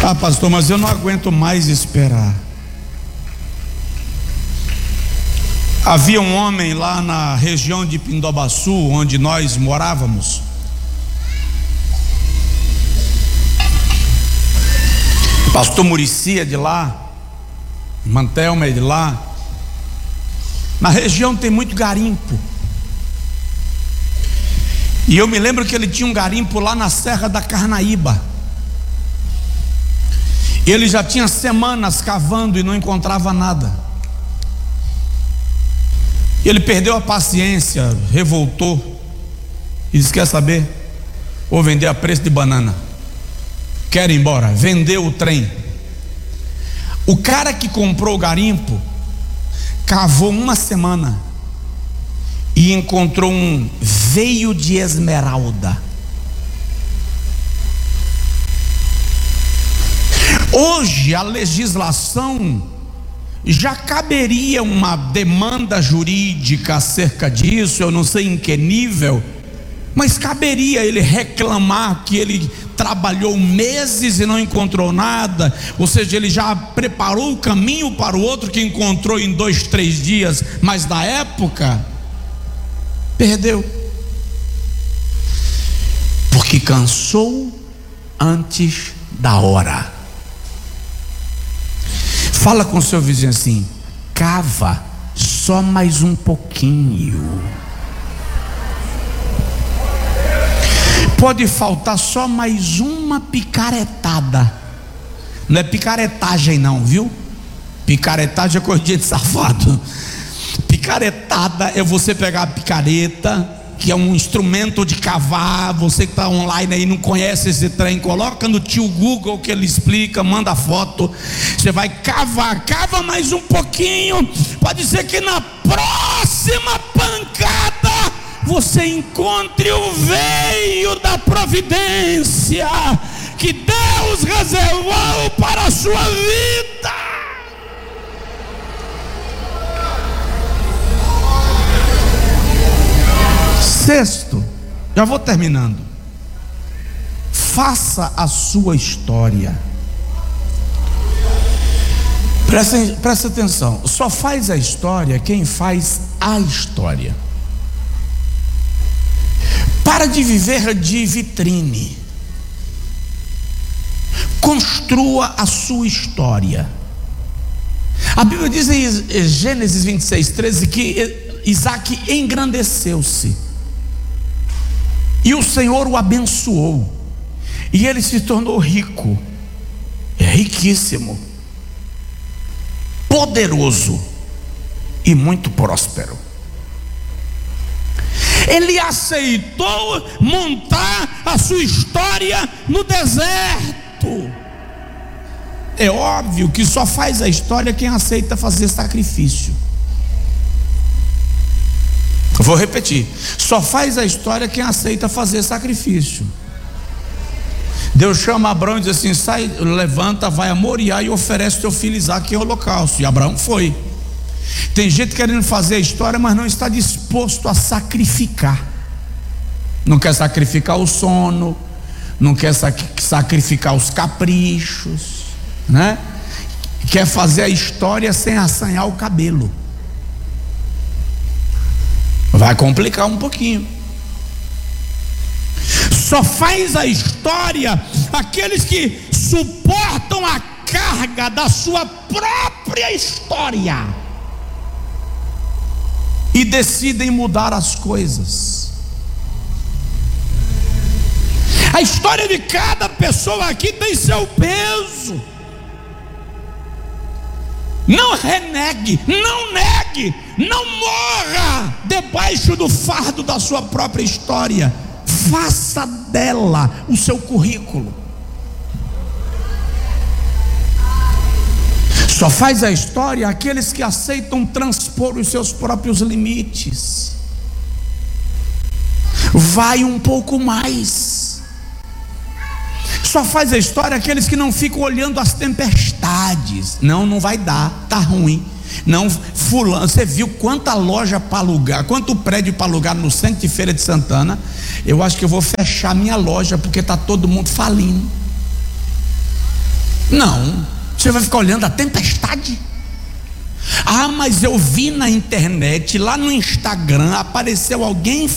Ah, pastor, mas eu não aguento mais esperar. Havia um homem lá na região de Pindobaçu, onde nós morávamos. Pastor Muricy é de lá, Mantelma é de lá. Na região tem muito garimpo. E eu me lembro que ele tinha um garimpo lá na Serra da Carnaíba. Ele já tinha semanas cavando e não encontrava nada. Ele perdeu a paciência, revoltou e disse: quer saber? Vou vender a preço de banana. Quero ir embora. Vendeu o trem. O cara que comprou o garimpo cavou uma semana e encontrou um veio de esmeralda. Hoje a legislação já caberia uma demanda jurídica acerca disso, eu não sei em que nível, mas caberia ele reclamar que ele trabalhou meses e não encontrou nada, ou seja, ele já preparou o caminho para o outro que encontrou em 2, 3 dias, mas na época perdeu, porque cansou antes da hora. Fala com o seu vizinho assim: cava só mais um pouquinho. Pode faltar só mais uma picaretada. Não é picaretagem não, viu? Picaretagem é coisa de safado. Picaretada é você pegar a picareta, que é um instrumento de cavar. Você que está online aí não conhece esse trem, coloca no tio Google que ele explica, manda foto. Você vai cavar, cava mais um pouquinho. Pode ser que na próxima pancada você encontre o veio da providência que Deus reservou para a sua vida. Sexto, já vou terminando. Faça a sua história. Presta atenção. Só faz a história quem faz a história. Para de viver de vitrine. Construa a sua história. A Bíblia diz em Gênesis 26:13 que Isaac engrandeceu-se e o Senhor o abençoou, e ele se tornou rico, riquíssimo, poderoso e muito próspero. Ele aceitou montar a sua história no deserto. É óbvio que só faz a história quem aceita fazer sacrifício. Vou repetir: só faz a história quem aceita fazer sacrifício. Deus chama Abraão e diz assim: sai, levanta, vai a Moriá e oferece teu filho Isaque em holocausto. E Abraão foi. Tem gente querendo fazer a história, mas não está disposto a sacrificar. Não quer sacrificar o sono, não quer sacrificar os caprichos, né? Quer fazer a história sem assanhar o cabelo. Vai complicar um pouquinho. Só faz a história aqueles que suportam a carga da sua própria história e decidem mudar as coisas. A história de cada pessoa aqui tem seu peso. Não renegue, não negue, não morra debaixo do fardo da sua própria história. Faça dela o seu currículo. Só faz a história aqueles que aceitam transpor os seus próprios limites. Vai um pouco mais. Só faz a história aqueles que não ficam olhando as tempestades. Não vai dar, tá ruim. Não, fulano, você viu quanta loja para alugar, quanto prédio para alugar no centro de Feira de Santana? Eu acho que eu vou fechar minha loja porque está todo mundo falindo. Não, você vai ficar olhando a tempestade. Ah, mas eu vi na internet, lá no Instagram, apareceu alguém